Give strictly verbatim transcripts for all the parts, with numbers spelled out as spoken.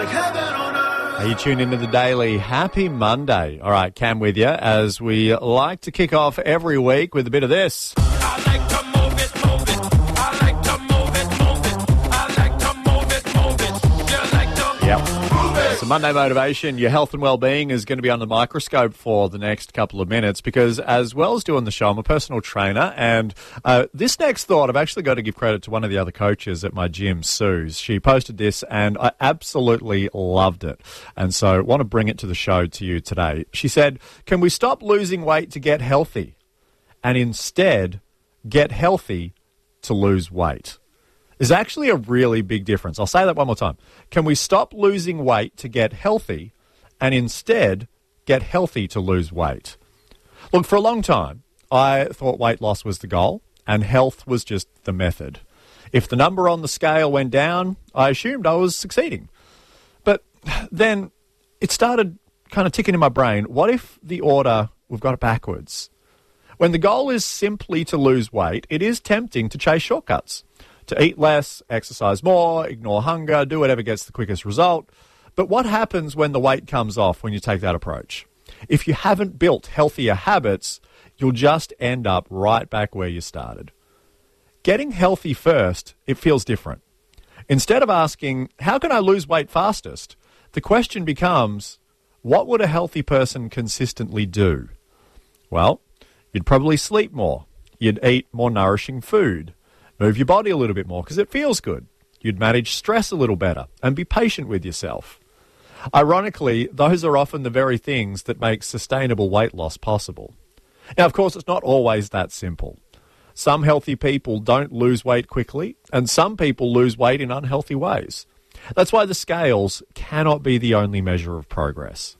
like heaven on earth. Are you tuned into the Daily? Happy Monday. All right, Cam with you as we like to kick off every week with a bit of this. I like to move it, move it. I like to move it, move it. I like to move it, move it. You like to Yep. move it. So Monday Motivation, your health and well-being is going to be on the microscope for the next couple of minutes because as well as doing the show, I'm a personal trainer. And uh, this next thought, I've actually got to give credit to one of the other coaches at my gym, Suze. She posted this and I absolutely loved it. And so I want to bring it to the show to you today. She said, can we stop losing weight to get healthy and instead get healthy to lose weight? There's actually a really big difference. I'll say that one more time. Can we stop losing weight to get healthy and instead get healthy to lose weight? Look, for a long time, I thought weight loss was the goal and health was just the method. If the number on the scale went down, I assumed I was succeeding. But then it started kind of ticking in my brain, what if the order, we've got it backwards? When the goal is simply to lose weight, it is tempting to chase shortcuts. To eat less, exercise more, ignore hunger, do whatever gets the quickest result. But what happens when the weight comes off when you take that approach? If you haven't built healthier habits, you'll just end up right back where you started. Getting healthy first, it feels different. Instead of asking, how can I lose weight fastest? The question becomes, what would a healthy person consistently do? Well, you'd probably sleep more. You'd eat more nourishing food. Move your body a little bit more because it feels good. You'd manage stress a little better and be patient with yourself. Ironically, those are often the very things that make sustainable weight loss possible. Now, of course, it's not always that simple. Some healthy people don't lose weight quickly, and some people lose weight in unhealthy ways. That's why the scales cannot be the only measure of progress.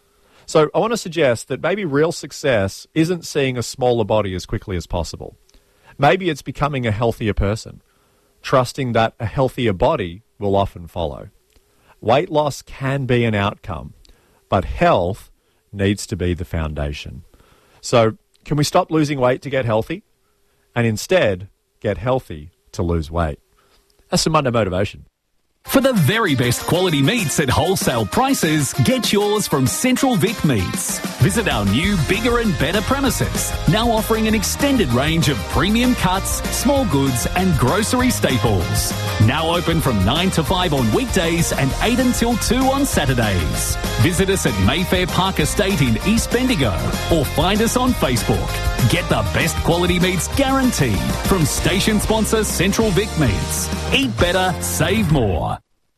So I want to suggest that maybe real success isn't seeing a smaller body as quickly as possible. Maybe it's becoming a healthier person, trusting that a healthier body will often follow. Weight loss can be an outcome, but health needs to be the foundation. So can we stop losing weight to get healthy and instead get healthy to lose weight? That's some Monday Motivation. For the very best quality meats at wholesale prices, get yours from Central Vic Meats. Visit our new, bigger and better premises, now offering an extended range of premium cuts, small goods and grocery staples. Now open from nine to five on weekdays and eight until two on Saturdays. Visit us at Mayfair Park Estate in East Bendigo or find us on Facebook. Get the best quality meats guaranteed from station sponsor Central Vic Meats. Eat better, save more.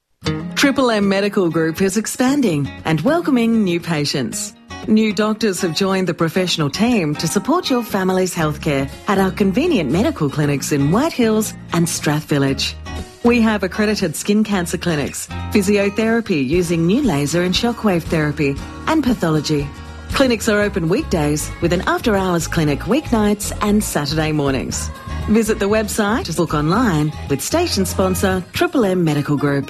Triple M Medical Group is expanding and welcoming new patients. New doctors have joined the professional team to support your family's healthcare at our convenient medical clinics in White Hills and Strath Village. We have accredited skin cancer clinics, physiotherapy using new laser and shockwave therapy, and pathology. Clinics are open weekdays with an after-hours clinic weeknights and Saturday mornings. Visit the website to book online with station sponsor Triple M Medical Group.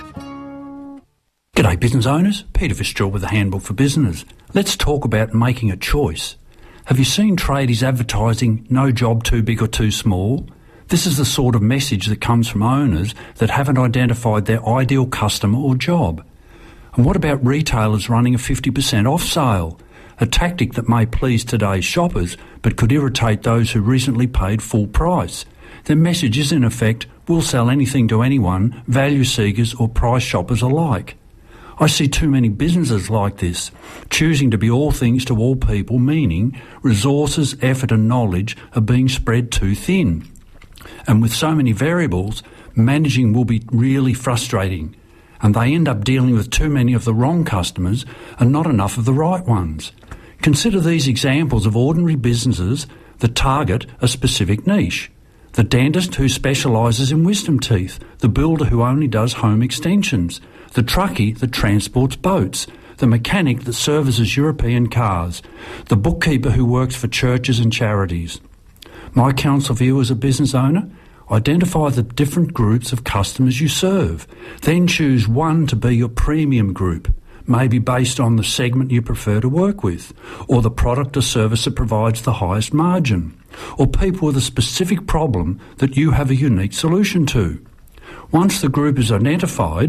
G'day business owners, Peter Fitzgerald with the Handbook for Business. Let's talk about making a choice. Have you seen tradies advertising no job too big or too small? This is the sort of message that comes from owners that haven't identified their ideal customer or job. And what about retailers running a fifty percent off sale? A tactic that may please today's shoppers but could irritate those who recently paid full price. Their message is in effect, we'll sell anything to anyone, value seekers or price shoppers alike. I see too many businesses like this, choosing to be all things to all people, meaning resources, effort and knowledge are being spread too thin. And with so many variables, managing will be really frustrating, and they end up dealing with too many of the wrong customers and not enough of the right ones. Consider these examples of ordinary businesses that target a specific niche. The dentist who specialises in wisdom teeth, the builder who only does home extensions, the truckie that transports boats, the mechanic that services European cars, the bookkeeper who works for churches and charities. My counsel for you as a business owner, identify the different groups of customers you serve. Then choose one to be your premium group, maybe based on the segment you prefer to work with, or the product or service that provides the highest margin, or people with a specific problem that you have a unique solution to. Once the group is identified,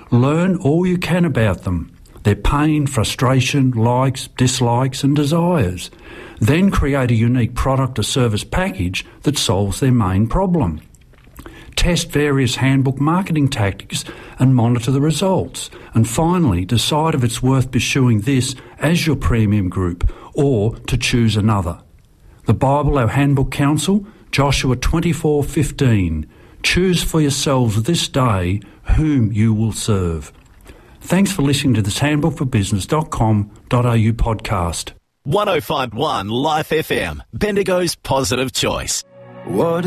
Learn all you can about them, their pain, frustration, likes, dislikes and desires. Then create a unique product or service package that solves their main problem. Test various handbook marketing tactics and monitor the results. And finally, decide if it's worth pursuing this as your premium group or to choose another. The Bible, our handbook counsel, Joshua twenty-four fifteen. Choose for yourselves this day whom you will serve. Thanks for listening to this handbook for business dot com dot a u podcast. one oh five point one Life F M, Bendigo's positive choice. What